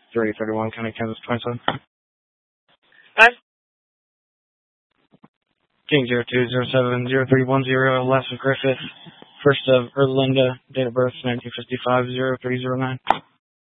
331, County, Kansas, 27. Five. King 02070310, last of Griffith, first of Erlinda, date of birth 1955, 0309.